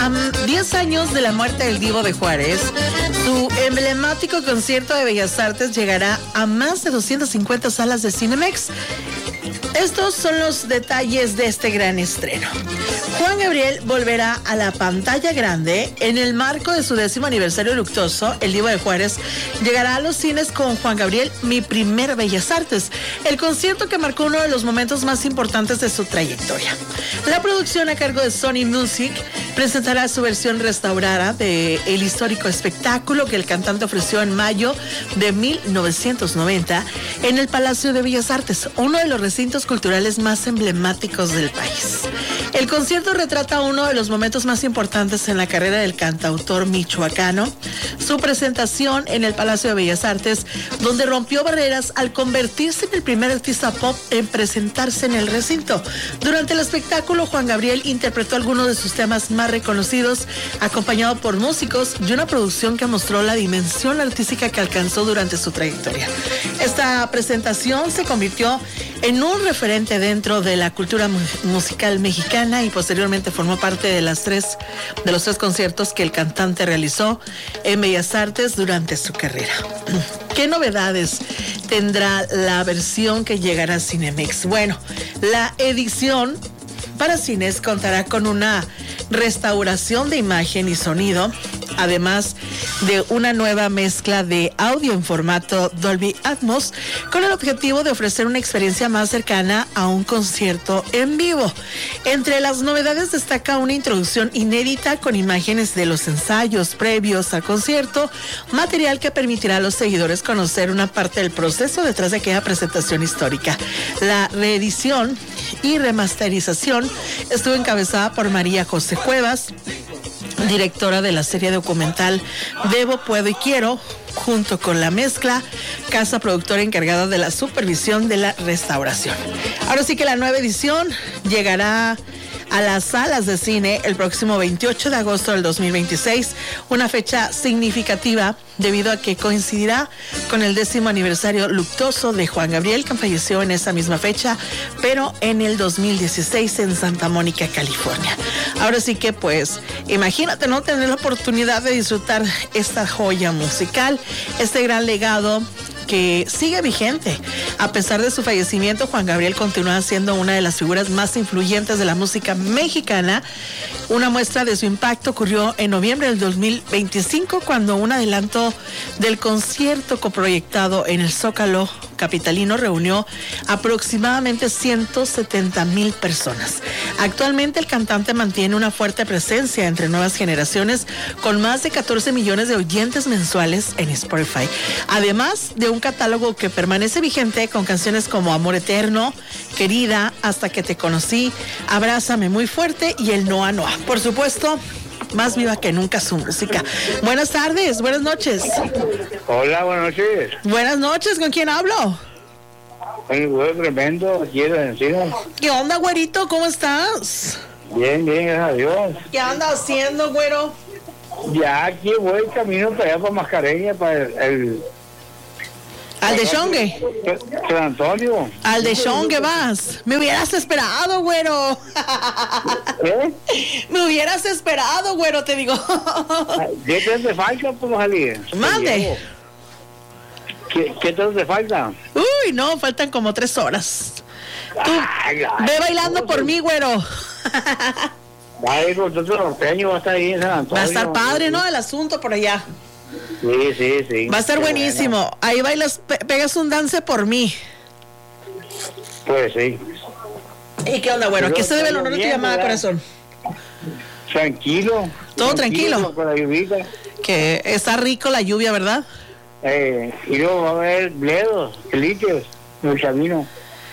A 10 años de la muerte del Divo de Juárez, su emblemático concierto de Bellas Artes llegará a más de 250 salas de Cinemex. Estos son los detalles de este gran estreno. Juan Gabriel volverá a la pantalla grande en el marco de su 10º aniversario luctuoso. El Divo de Juárez llegará a los cines con Juan Gabriel, Mi Primer Bellas Artes, el concierto que marcó uno de los momentos más importantes de su trayectoria. La producción a cargo de Sony Music presentará su versión restaurada del histórico espectáculo que el cantante ofreció en mayo de 1990 en el Palacio de Bellas Artes, uno de los recintos culturales más emblemáticos del país. El concierto retrata uno de los momentos más importantes en la carrera del cantautor michoacano, su presentación en el Palacio de Bellas Artes, donde rompió barreras al convertirse en el primer artista pop en presentarse en el recinto. Durante el espectáculo, Juan Gabriel interpretó algunos de sus temas más reconocidos, acompañado por músicos y una producción que mostró la dimensión artística que alcanzó durante su trayectoria. Esta presentación se convirtió en un referente dentro de la cultura musical mexicana y posteriormente formó parte de los tres conciertos que el cantante realizó en Bellas Artes durante su carrera. ¿Qué novedades tendrá la versión que llegará a Cinemex? Bueno, la edición para cines contará con una restauración de imagen y sonido, además de una nueva mezcla de audio en formato Dolby Atmos, con el objetivo de ofrecer una experiencia más cercana a un concierto en vivo. Entre las novedades destaca una introducción inédita con imágenes de los ensayos previos al concierto, material que permitirá a los seguidores conocer una parte del proceso detrás de aquella presentación histórica. La reedición y remasterización estuvo encabezada por María José Cuevas, directora de la serie documental Debo, Puedo y Quiero, junto con la mezcla, casa productora encargada de la supervisión de la restauración. Ahora sí que la nueva edición llegará a las salas de cine el próximo 28 de agosto del 2026, una fecha significativa debido a que coincidirá con el 10º aniversario luctuoso de Juan Gabriel, que falleció en esa misma fecha, pero en el 2016 en Santa Mónica, California. Ahora sí que pues, imagínate, ¿no? Tener la oportunidad de disfrutar esta joya musical, este gran legado que sigue vigente. A pesar de su fallecimiento, Juan Gabriel continúa siendo una de las figuras más influyentes de la música mexicana. Una muestra de su impacto ocurrió en noviembre del 2025, cuando un adelanto del concierto coproyectado en el Zócalo capitalino reunió aproximadamente 170,000 personas. Actualmente el cantante mantiene una fuerte presencia entre nuevas generaciones, con más de 14 millones de oyentes mensuales en Spotify, además de un catálogo que permanece vigente con canciones como Amor Eterno, Querida, Hasta que te conocí, Abrázame muy fuerte y el Noa Noa. Por supuesto, más viva que nunca su música. Buenas tardes, buenas noches. Hola, buenas noches. Buenas noches, ¿con quién hablo? Oye, güey, tremendo, quiero decir. ¿Qué onda, güerito? ¿Cómo estás? Bien, bien, gracias a Dios. ¿Qué andas haciendo, güero? Ya aquí voy camino para allá, para Mascareña, para el ¿Al de Xongue? San Antonio. ¿Al de Xongue vas? Me hubieras esperado, güero. ¿Qué? Me hubieras esperado, güero, te digo. ¿Qué te hace falta, pues, salir? Mande. ¿Qué te hace falta? Uy, no, faltan como 3 horas. Tú, ay, ve bailando por mí, güero. Va a ir con otro norteño, va a estar ahí en San Antonio. Va a estar padre, ¿no? El asunto por allá. Sí. Va a estar qué buenísimo. Bueno. Ahí bailas, pegas un dance por mí. Pues sí. ¿Y qué onda, güero? ¿A qué se debe el honor de tu llamada, ¿verdad? corazón? Tranquilo. Todo tranquilo. Con la lluvia. Que está rico la lluvia, ¿verdad? Y luego va a haber bledos, cliques, en el camino.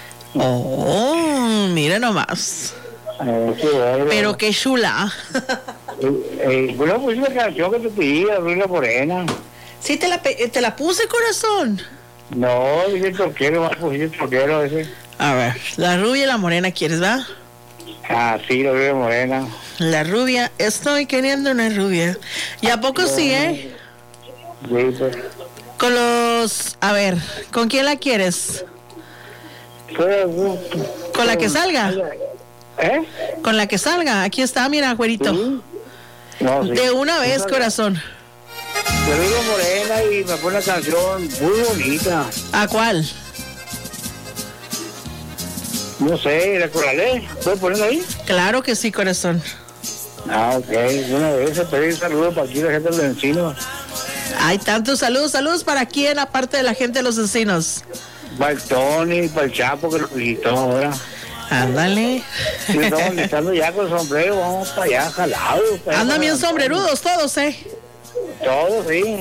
Oh, mire nomás. Pero qué chula. Bueno, pues una canción que te pedí, la Rubia Morena. Sí, te la puse, corazón. No, dice el troquero, pues el troquero ese. A ver, la rubia y la morena quieres, ¿va? Ah, sí, la Rubia Morena. La rubia, estoy queriendo una rubia. ¿Y a poco sí, eh? Sí, pues. Con los... A ver, ¿con quién la quieres? ¿Con la que salga? ¿Eh? Con la que salga. Aquí está, mira, güerito. Sí. No, sí. De una vez, corazón. Yo vivo Morena y me pone una canción muy bonita. ¿A cuál? No sé, ¿la corralé? ¿Puedes ponerla ahí? Claro que sí, corazón. Ah, ok. Una vez pedir saludos para aquí la gente de los Encinos. Hay tantos saludos. Saludos para quién, aparte de la gente de los Encinos. Para el Tony, para el Chapo que lo visitó ahora. Ándale. Sí, estamos listando ya con el sombrero, vamos para allá, jalados. Andan bien sombrerudos todos, ¿eh? Todos, sí.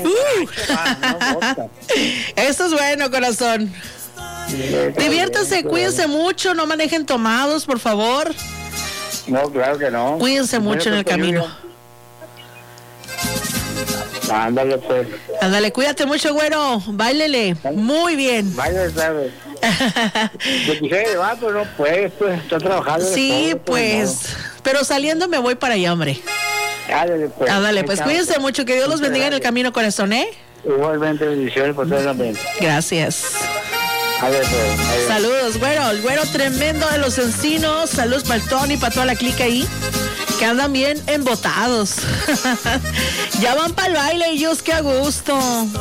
Esto es bueno, corazón. Diviértanse, cuídense mucho, no manejen tomados, por favor. No, claro que no. Cuídense mucho en el camino. Ándale, pues. Ándale, cuídate mucho, güero. Báilele. Muy bien. Vaya, ¿sabes? Yo quisiera llevar, pero no puedes, pues. Estoy trabajando. Sí, todo, pues. Pero saliendo me voy para allá, hombre. Ándale, pues. Ándale, pues cuídense mucho. Que Dios los bendiga en el camino, corazón, ¿eh? Igualmente, bendiciones por todo el ambiente. Gracias. Ándale, pues. Adiós. Saludos, güero. El güero tremendo de los Encinos. Saludos para el Tony, para toda la clica ahí. Que andan bien embotados. Ya van para el baile, ellos, qué a gusto.